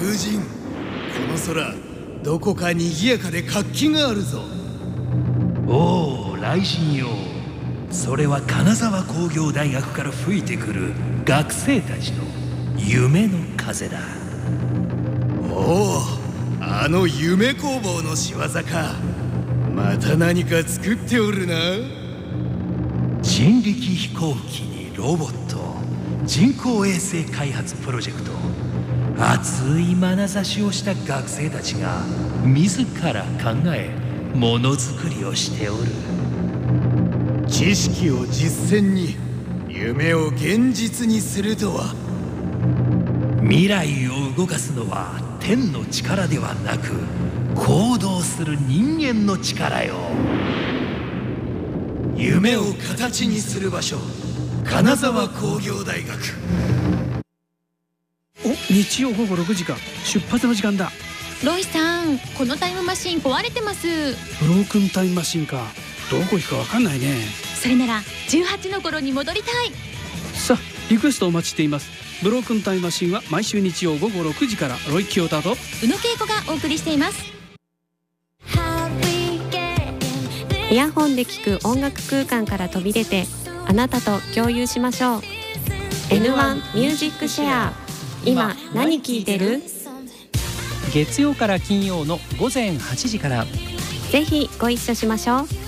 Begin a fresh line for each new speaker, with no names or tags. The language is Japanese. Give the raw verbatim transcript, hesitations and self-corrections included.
友人、この空どこか賑やかで活気があるぞ。
おお、雷神よ。それは金沢工業大学から吹いてくる学生たちの夢の風だ。
おお、あの夢工房の仕業か。また何か作っておるな。
人力飛行機にロボット、人工衛星開発プロジェクト、熱い眼差しをした学生たちが自ら考えものづくりをしておる。
知識を実践に、夢を現実にするとは。
未来を動かすのは天の力ではなく、行動する人間の力よ。夢を形にする場所、金沢工業大学。
お、日曜午後ろくじか。出発の時間だ。
ロイさん、このタイムマシン壊れてます。
ブロークンタイムマシンか。どこ行くか分かんないね。
それならじゅうはちの頃に戻りたい。
さあ、リクエストお待ちしています。ブロークンタイムマシンは毎週日曜午後ろくじからロイ・キヨタと
宇野恵子がお送りしています。
イヤホンで聴く音楽空間から飛び出て、あなたと共有しましょう。 エヌワン ミュージックシェア。今何聴いてる？
月曜から金曜の午前はちじから。
ぜひご一緒しましょう。